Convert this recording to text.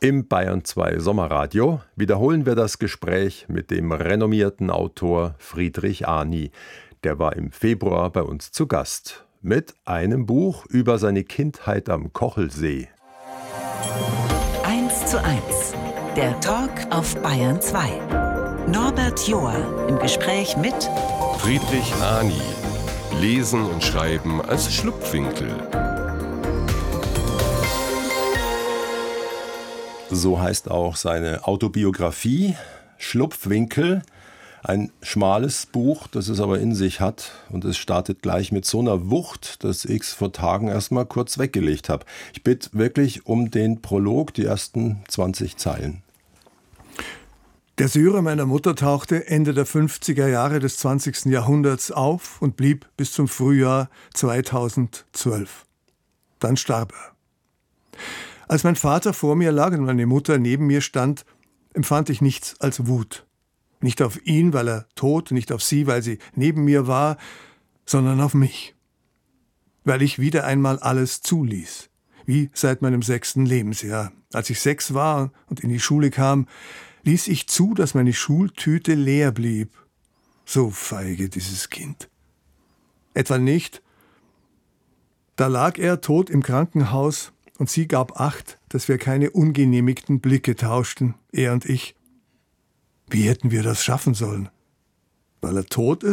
Im Bayern 2 Sommerradio wiederholen wir das Gespräch mit dem renommierten Autor Friedrich Ani. Der war im Februar bei uns zu Gast mit einem Buch über seine Kindheit am Kochelsee. 1:1, der Talk auf Bayern 2. Norbert Joa im Gespräch mit Friedrich Ani. Lesen und Schreiben als Schlupfwinkel. So heißt auch seine Autobiografie, Schlupfwinkel. Ein schmales Buch, das es aber in sich hat. Und es startet gleich mit so einer Wucht, dass ich es vor Tagen erstmal kurz weggelegt habe. Ich bitte wirklich um den Prolog, die ersten 20 Zeilen. Der Syrer meiner Mutter tauchte Ende der 50er Jahre des 20. Jahrhunderts auf und blieb bis zum Frühjahr 2012. Dann starb er. Als mein Vater vor mir lag und meine Mutter neben mir stand, empfand ich nichts als Wut. Nicht auf ihn, weil er tot, nicht auf sie, weil sie neben mir war, sondern auf mich. Weil ich wieder einmal alles zuließ, wie seit meinem 6. Lebensjahr. Als ich 6 war und in die Schule kam, ließ ich zu, dass meine Schultüte leer blieb. So feige dieses Kind. Etwa nicht. Da lag er tot im Krankenhaus und sie gab Acht, dass wir keine ungenehmigten Blicke tauschten, er und ich. Wie hätten wir das schaffen sollen? Weil er tot ist?